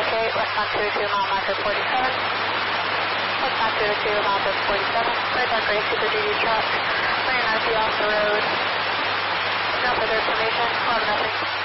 locate westbound 202 mile marker 47. Westbound 202 mile marker 47. Red dark gray Super Duty truck. Running 90 off the road. No further information. We'll have nothing.